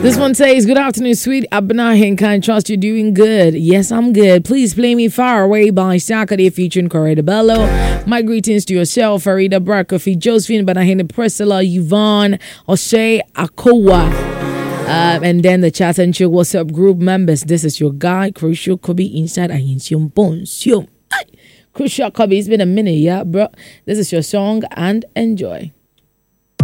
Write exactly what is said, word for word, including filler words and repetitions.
This one says, good afternoon, sweet Abna Hinka. Trust you're doing good. Yes, I'm good. Please play me Far Away by Sakade featuring Correa Bello. My greetings to yourself, Farida Brakofi, Josephine Banahine, Priscilla, Yvonne, Oshay, Akowa. Uh, and then the chat and chill WhatsApp group members. This is your guy, Crucial Kobe inside Ahinsium Bonsium. Crucial Kobe, it's been a minute, yeah, bro. This is your song and enjoy.